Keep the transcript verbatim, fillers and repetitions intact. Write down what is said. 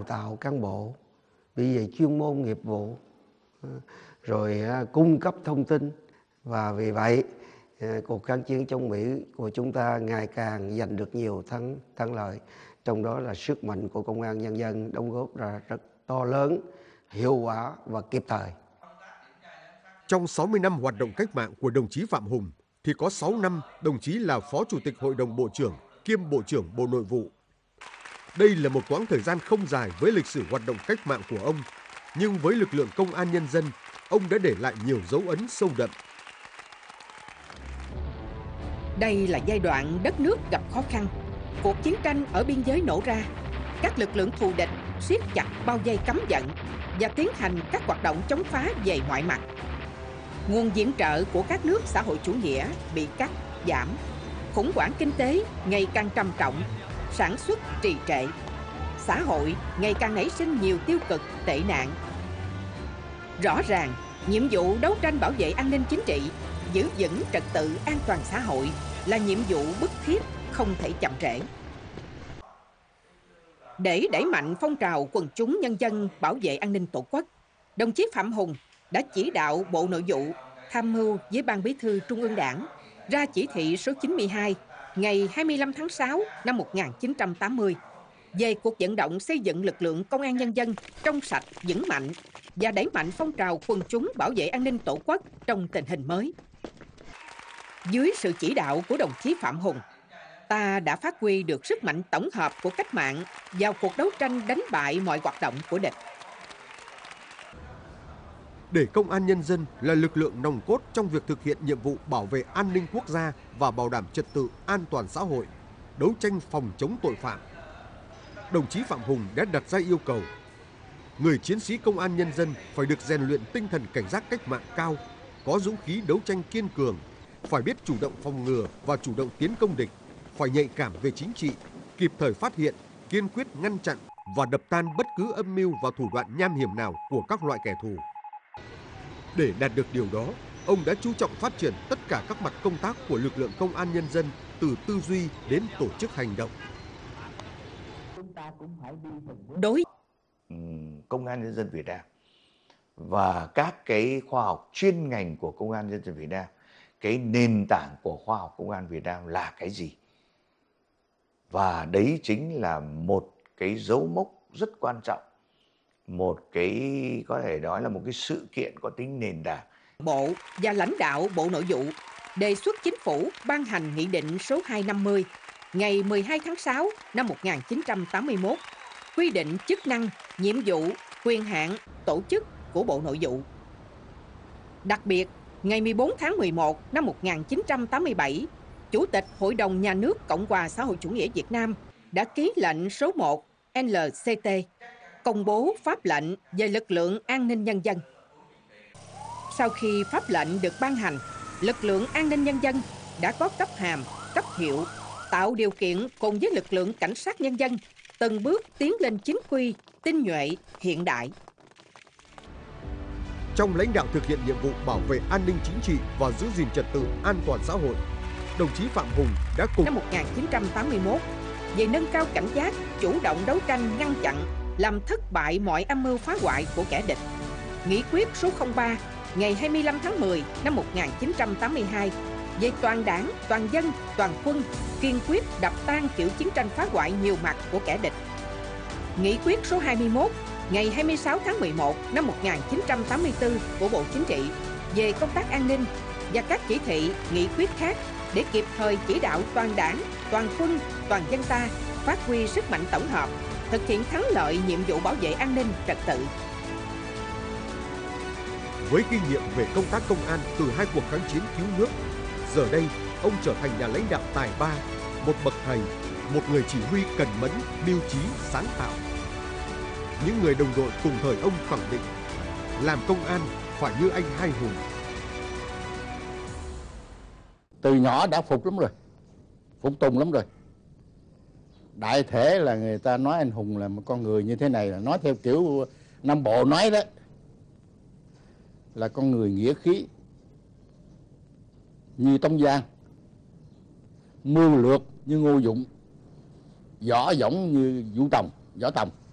tạo cán bộ bị về chuyên môn nghiệp vụ, rồi cung cấp thông tin. Và vì vậy cuộc kháng chiến chống Mỹ của chúng ta ngày càng giành được nhiều thắng thắng lợi, trong đó là sức mạnh của công an nhân dân đóng góp ra rất to lớn, hiệu quả và kịp thời. Trong sáu mươi năm hoạt động cách mạng của đồng chí Phạm Hùng thì có sáu năm đồng chí là Phó Chủ tịch Hội đồng Bộ trưởng kiêm Bộ trưởng Bộ Nội vụ. Đây là một quãng thời gian không dài với lịch sử hoạt động cách mạng của ông, nhưng với lực lượng công an nhân dân, ông đã để lại nhiều dấu ấn sâu đậm. Đây là giai đoạn đất nước gặp khó khăn, cuộc chiến tranh ở biên giới nổ ra, các lực lượng thù địch siết chặt bao vây cấm vận và tiến hành các hoạt động chống phá về mọi mặt. Nguồn viện trợ của các nước xã hội chủ nghĩa bị cắt, giảm, khủng hoảng kinh tế ngày càng trầm trọng, sản xuất trì trệ, xã hội ngày càng nảy sinh nhiều tiêu cực tệ nạn. Rõ ràng, nhiệm vụ đấu tranh bảo vệ an ninh chính trị, giữ vững trật tự an toàn xã hội là nhiệm vụ bức thiết, không thể chậm trễ. Để đẩy mạnh phong trào quần chúng nhân dân bảo vệ an ninh Tổ quốc, đồng chí Phạm Hùng đã chỉ đạo Bộ Nội vụ tham mưu với Ban Bí thư Trung ương Đảng ra chỉ thị số chín mươi hai ngày hai mươi lăm tháng sáu năm một nghìn chín trăm tám mươi về cuộc vận động xây dựng lực lượng công an nhân dân trong sạch, vững mạnh và đẩy mạnh phong trào quần chúng bảo vệ an ninh Tổ quốc trong tình hình mới. Dưới sự chỉ đạo của đồng chí Phạm Hùng, ta đã phát huy được sức mạnh tổng hợp của cách mạng vào cuộc đấu tranh đánh bại mọi hoạt động của địch. Để công an nhân dân là lực lượng nòng cốt trong việc thực hiện nhiệm vụ bảo vệ an ninh quốc gia và bảo đảm trật tự an toàn xã hội, đấu tranh phòng chống tội phạm, đồng chí Phạm Hùng đã đặt ra yêu cầu người chiến sĩ công an nhân dân phải được rèn luyện tinh thần cảnh giác cách mạng cao, có dũng khí đấu tranh kiên cường, phải biết chủ động phòng ngừa và chủ động tiến công địch, phải nhạy cảm về chính trị, kịp thời phát hiện, kiên quyết ngăn chặn và đập tan bất cứ âm mưu và thủ đoạn nham hiểm nào của các loại kẻ thù. Để đạt được điều đó, ông đã chú trọng phát triển tất cả các mặt công tác của lực lượng công an nhân dân, từ tư duy đến tổ chức hành động. Đối Công an nhân dân Việt Nam và các cái khoa học chuyên ngành của Công an nhân dân Việt Nam, cái nền tảng của khoa học Công an Việt Nam là cái gì? Và đấy chính là một cái dấu mốc rất quan trọng, một cái có thể nói là một cái sự kiện có tính nền tảng. Bộ và lãnh đạo Bộ Nội vụ đề xuất Chính phủ ban hành Nghị định số hai trăm năm mươi ngày mười hai tháng sáu năm một nghìn chín trăm tám mươi mốt quy định chức năng, nhiệm vụ, quyền hạn, tổ chức của Bộ Nội vụ. Đặc biệt, ngày mười bốn tháng mười một năm một nghìn chín trăm tám mươi bảy, Chủ tịch Hội đồng Nhà nước Cộng hòa xã hội chủ nghĩa Việt Nam đã ký lệnh số một L C T công bố pháp lệnh về lực lượng an ninh nhân dân. Sau khi pháp lệnh được ban hành, lực lượng an ninh nhân dân đã có cấp hàm, cấp hiệu, tạo điều kiện cùng với lực lượng cảnh sát nhân dân từng bước tiến lên chính quy, tinh nhuệ, hiện đại. Trong lãnh đạo thực hiện nhiệm vụ bảo vệ an ninh chính trị và giữ gìn trật tự an toàn xã hội, đồng chí Phạm Hùng đã cùng năm một nghìn chín trăm tám mươi mốt về nâng cao cảnh giác, chủ động đấu tranh ngăn chặn, làm thất bại mọi âm mưu phá hoại của kẻ địch. Nghị quyết số không ba ngày hai mươi lăm tháng mười năm một nghìn chín trăm tám mươi hai về toàn đảng, toàn dân, toàn quân kiên quyết đập tan kiểu chiến tranh phá hoại nhiều mặt của kẻ địch. Nghị quyết số hai mươi mốt ngày hai mươi sáu tháng mười một năm một nghìn chín trăm tám mươi tư của Bộ Chính trị về công tác an ninh và các chỉ thị, nghị quyết khác để kịp thời chỉ đạo toàn đảng, toàn quân, toàn dân ta phát huy sức mạnh tổng hợp, thực hiện thắng lợi nhiệm vụ bảo vệ an ninh trật tự. Với kinh nghiệm về công tác công an từ hai cuộc kháng chiến cứu nước, giờ đây ông trở thành nhà lãnh đạo tài ba, một bậc thầy, một người chỉ huy cần mẫn, mưu trí, sáng tạo. Những người đồng đội cùng thời ông khẳng định, làm công an phải như anh Hai Hùng. Từ nhỏ đã phục lắm rồi, phục tùng lắm rồi. Đại thể là người ta nói anh Hùng là một con người như thế này, là nói theo kiểu Nam Bộ nói đó, là con người nghĩa khí, như Tống Giang, mưu lược như Ngô Dụng, võ dõng như Vũ Tòng, Võ Tòng.